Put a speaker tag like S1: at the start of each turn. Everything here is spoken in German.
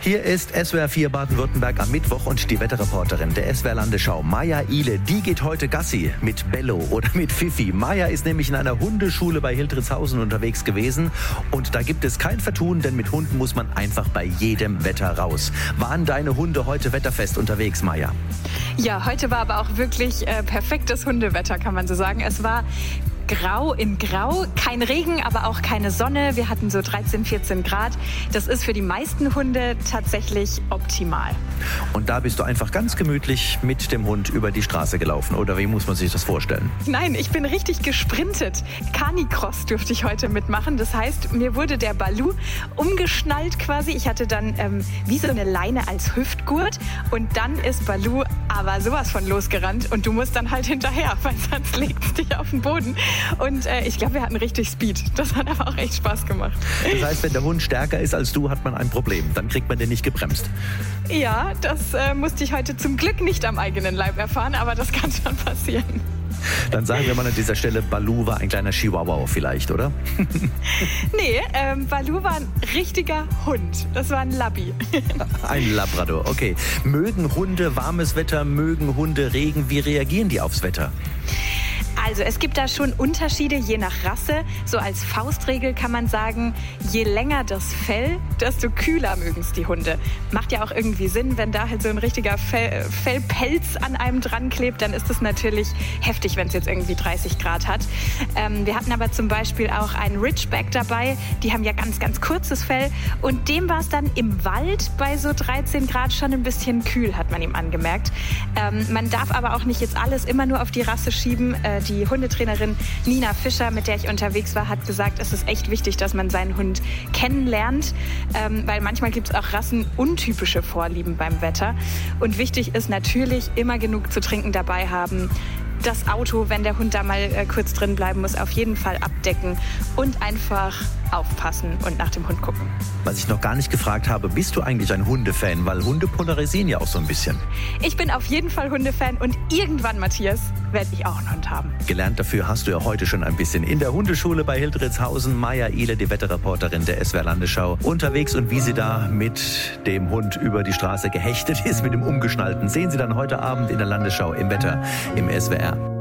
S1: Hier ist SWR 4 Baden-Württemberg am Mittwoch und die Wetterreporterin der SWR Landesschau, Maja Ihle, die geht heute Gassi mit Bello oder mit Fifi. Maja ist nämlich in einer Hundeschule bei Hildritzhausen unterwegs gewesen und da gibt es kein Vertun, denn mit Hunden muss man einfach bei jedem Wetter raus. Waren deine Hunde heute wetterfest unterwegs, Maja?
S2: Ja, heute war aber auch wirklich perfektes Hundewetter, kann man so sagen. Es war grau in grau, kein Regen, aber auch keine Sonne. Wir hatten so 13, 14 Grad. Das ist für die meisten Hunde tatsächlich optimal.
S1: Und da bist du einfach ganz gemütlich mit dem Hund über die Straße gelaufen, oder wie muss man sich das vorstellen?
S2: Nein, ich bin richtig gesprintet. Canicross durfte ich heute mitmachen. Das heißt, mir wurde der Baloo umgeschnallt quasi. Ich hatte dann wie so eine Leine als Hüftgurt und dann ist Baloo aber sowas von losgerannt und du musst dann halt hinterher, weil sonst legt es dich auf den Boden. Und ich glaube, wir hatten richtig Speed. Das hat aber auch echt Spaß gemacht.
S1: Das heißt, wenn der Hund stärker ist als du, hat man ein Problem. Dann kriegt man den nicht gebremst.
S2: Ja, das musste ich heute zum Glück nicht am eigenen Leib erfahren, aber das kann schon passieren.
S1: Dann sagen wir mal an dieser Stelle, Baloo war ein kleiner Chihuahua vielleicht, oder?
S2: Nee, Baloo war ein richtiger Hund. Das war ein Labby.
S1: Ein Labrador, okay. Mögen Hunde warmes Wetter, mögen Hunde Regen? Wie reagieren die aufs Wetter?
S2: Also es gibt da schon Unterschiede je nach Rasse. So als Faustregel kann man sagen, je länger das Fell, desto kühler mögen es die Hunde. Macht ja auch irgendwie Sinn, wenn da halt so ein richtiger Fellpelz an einem dran klebt, dann ist es natürlich heftig, wenn es jetzt irgendwie 30 Grad hat. Wir hatten aber zum Beispiel auch einen Ridgeback dabei, die haben ja ganz, ganz kurzes Fell und dem war es dann im Wald bei so 13 Grad schon ein bisschen kühl, hat man ihm angemerkt. Man darf aber auch nicht jetzt alles immer nur auf die Rasse schieben. Die Hundetrainerin Nina Fischer, mit der ich unterwegs war, hat gesagt, es ist echt wichtig, dass man seinen Hund kennenlernt, weil manchmal gibt es auch rassenuntypische Vorlieben beim Wetter. Und wichtig ist natürlich, immer genug zu trinken dabei haben. Das Auto, wenn der Hund da mal kurz drin bleiben muss, auf jeden Fall abdecken und einfach aufpassen und nach dem Hund gucken.
S1: Was ich noch gar nicht gefragt habe, bist du eigentlich ein Hundefan? Weil Hunde polarisieren ja auch so ein bisschen.
S2: Ich bin auf jeden Fall Hundefan und irgendwann, Matthias, werde ich auch einen Hund haben.
S1: Gelernt dafür hast du ja heute schon ein bisschen. In der Hundeschule bei Hildritzhausen, Maja Ihle, die Wetterreporterin der SWR Landesschau, unterwegs und wie sie da mit dem Hund über die Straße gehechtet ist, mit dem Umgeschnallten, sehen Sie dann heute Abend in der Landesschau im Wetter im SWR.